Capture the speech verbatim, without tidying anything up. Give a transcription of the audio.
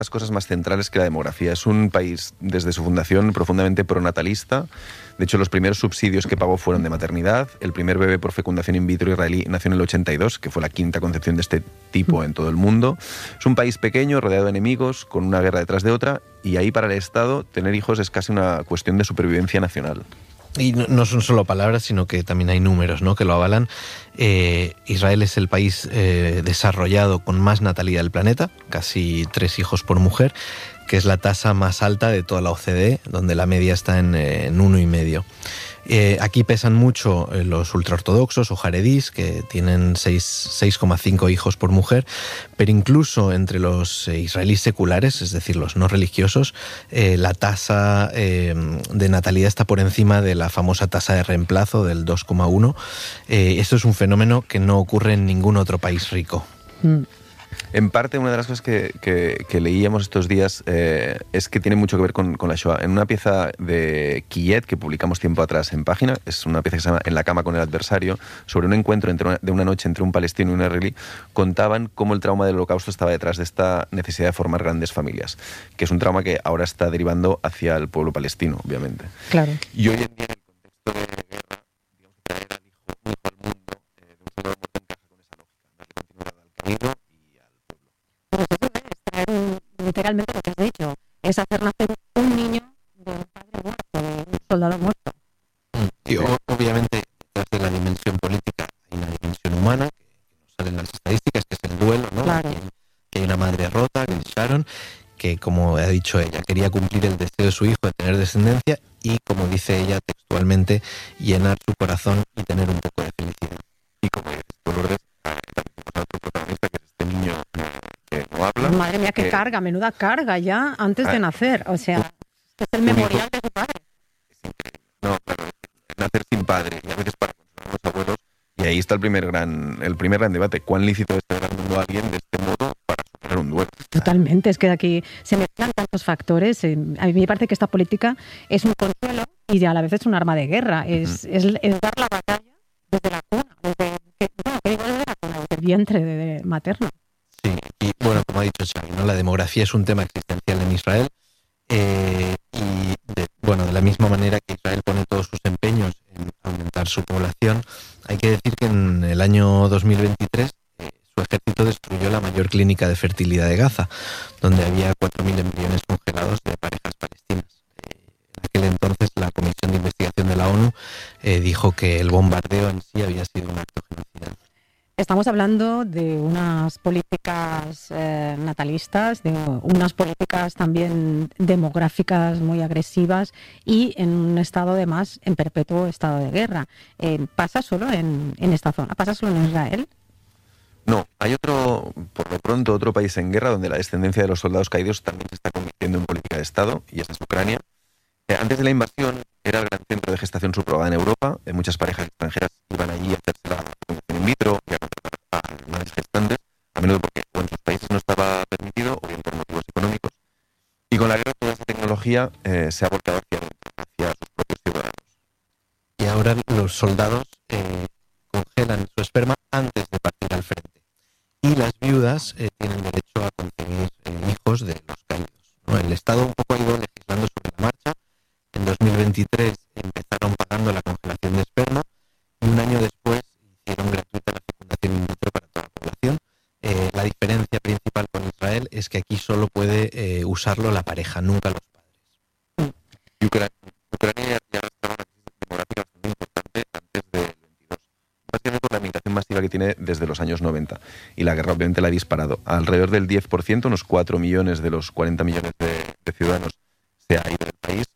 las cosas más centrales que la demografía. Es un país, desde su fundación, profundamente pronatalista. De hecho, los primeros subsidios que pagó fueron de maternidad. El primer bebé por fecundación in vitro israelí nació en el ochenta y dos, que fue la quinta concepción de este tipo en todo el mundo. Es un país pequeño, rodeado de enemigos, con una guerra detrás de otra, y ahí para el Estado tener hijos es casi una cuestión de supervivencia nacional. Y no, no son solo palabras, sino que también hay números, ¿no?, que lo avalan. Eh, Israel es el país eh, desarrollado con más natalidad del planeta, casi tres hijos por mujer, que es la tasa más alta de toda la O C D E, donde la media está en, eh, en uno y medio. Eh, aquí pesan mucho eh, los ultraortodoxos o jaredís, que tienen seis coma cinco hijos por mujer, pero incluso entre los eh, israelíes seculares, es decir, los no religiosos, eh, la tasa eh, de natalidad está por encima de la famosa tasa de reemplazo del dos coma uno. Eh, esto es un fenómeno que no ocurre en ningún otro país rico. Mm. En parte, una de las cosas que, que, que leíamos estos días eh, es que tiene mucho que ver con, con la Shoah. En una pieza de Quillet, que publicamos tiempo atrás en Página, es una pieza que se llama En la cama con el adversario, sobre un encuentro entre una, de una noche entre un palestino y un israelí, contaban cómo el trauma del Holocausto estaba detrás de esta necesidad de formar grandes familias, que es un trauma que ahora está derivando hacia el pueblo palestino, obviamente. Claro. Y hoy en día, en el contexto de guerra, digamos que traer al hijo, un hijo al mundo eh, de un solo hombre encaja con esa lógica, darle continuidad al camino. Pues eso es traer un, literalmente lo que has dicho, es hacer nacer un niño de un padre muerto, de un soldado muerto. Y obviamente detrás de la dimensión política hay una dimensión humana que, que nos sale en las estadísticas, que es el duelo, ¿no? Claro. Que, que hay una madre rota, que es Sharon, que, como ha dicho ella, quería cumplir el deseo de su hijo de tener descendencia y, como dice ella textualmente, llenar su corazón y tener un poco de felicidad. Y como dices, Dolores, también tenemos a otro protagonista, que es este niño que no habla. Madre mía, qué que... carga, menuda carga ya antes ah, de nacer. O sea, es el memorial de su padre. Es increíble. No, claro, es nacer sin padre y a veces para consolar a los abuelos. Y ahí está el primer gran, el primer gran debate. ¿Cuán lícito es traer al mundo a alguien de este modo para superar un duelo? Totalmente, es que aquí se mezclan tantos factores. A mí me parece que esta política es un consuelo y a la vez es un arma de guerra. Es, uh-huh. es, es dar la batalla desde la cuna, desde, que, no, que digo desde la cuna, desde el vientre de, de materno. Sí, y bueno, como ha dicho Xavi, ¿no?, la demografía es un tema existencial en Israel eh, y de, bueno, de la misma manera que Israel pone todos sus empeños en aumentar su población, hay que decir que en el año dos mil veintitrés eh, su ejército destruyó la mayor clínica de fertilidad de Gaza, donde había cuatro mil embriones congelados de parejas palestinas. Eh, en aquel entonces la Comisión de Investigación de la ONU eh, dijo que el bombardeo en sí había sido un acto genocidal. Estamos hablando de unas políticas eh, natalistas, de unas políticas también demográficas muy agresivas y en un estado, además, en perpetuo estado de guerra. Eh, ¿Pasa solo en, en esta zona? ¿Pasa solo en Israel? No, hay otro, por lo pronto, otro país en guerra donde la descendencia de los soldados caídos también se está convirtiendo en política de Estado, y esa es Ucrania. Eh, antes de la invasión era el gran centro de gestación subrogada en Europa. Eh, muchas parejas extranjeras iban allí a hacerse la fecundación in vitro y a contratar a madres gestantes, a menudo porque o en sus países no estaba permitido o bien por motivos económicos. Y con la guerra toda esa tecnología eh, se ha volcado hacia, hacia sus propios ciudadanos. Y ahora los soldados eh, congelan su esperma antes de partir al frente. Y las viudas eh, tienen derecho a concebir eh, hijos de los caídos, ¿no? El Estado un poco ha ido legislando sobre la marcha. En dos mil veintitrés empezaron pagando la congelación de esperma y un año después hicieron gratuita la fecundación in vitro para toda la población. Eh, la diferencia principal con Israel es que aquí solo puede eh, usarlo la pareja, nunca los padres. Y Ucrania, Ucrania ya estaba una crisis demográfica bastante importante antes del veintidós, básicamente por la migración masiva que tiene desde los años noventa. Y la guerra obviamente la ha disparado. Alrededor del diez por ciento, unos cuatro millones de los cuarenta millones de, de ciudadanos se ha ido del país.